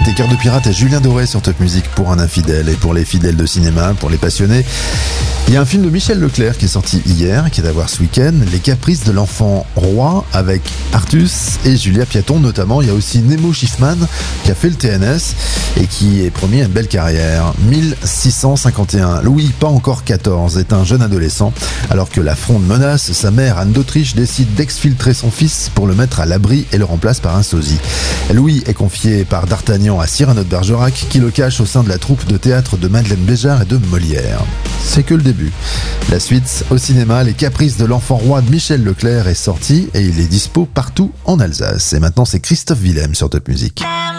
C'était Cœur de Pirate et Julien Doré sur Top Music pour un infidèle et pour les fidèles de cinéma, pour les passionnés. Il y a un film de Michel Leclerc qui est sorti hier, qui est à voir ce week-end, Les Caprices de l'enfant roi, avec Artus et Julia Piaton notamment. Il y a aussi Nemo Schiffman qui a fait le TNS et qui est promis à une belle carrière. 1651, Louis, pas encore 14, est un jeune adolescent. Alors que la Fronde menace, sa mère Anne d'Autriche décide d'exfiltrer son fils pour le mettre à l'abri et le remplace par un sosie. Louis est confié par D'Artagnan à Cyrano de Bergerac qui le cache au sein de la troupe de théâtre de Madeleine Béjart et de Molière. C'est que le début. La suite au cinéma, Les Caprices de l'enfant roi de Michel Leclerc est sorti et il est dispo partout en Alsace. Et maintenant c'est Christophe Willem sur Top Music.